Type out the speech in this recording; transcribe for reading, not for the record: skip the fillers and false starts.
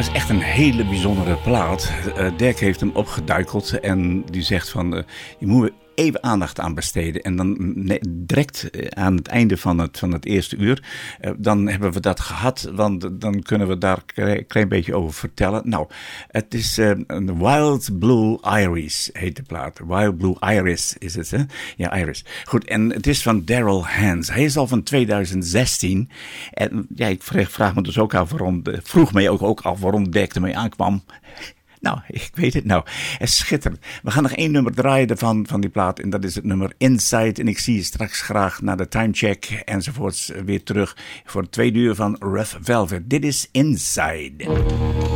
is echt een hele bijzondere plaat. Dirk heeft hem opgeduikeld en die zegt van... je moet even aandacht aan besteden. En dan direct aan het einde van het eerste uur... dan hebben we dat gehad, want dan kunnen we daar een klein beetje over vertellen. Nou, het is Wild Blue Iris, heet de plaat. Wild Blue Iris is het, hè? Ja, Iris. Goed, en het is van Daryl Hans. Hij is al van 2016. En ja, ik vraag me dus ook af vroeg mij ook af waarom Dirk ermee aankwam. Nou, ik weet het nou. Het is schitterend. We gaan nog 1 nummer draaien van die plaat. En dat is het nummer Inside. En ik zie je straks graag naar de timecheck enzovoorts weer terug voor het 2 uur van Rough Velvet. Dit is Inside.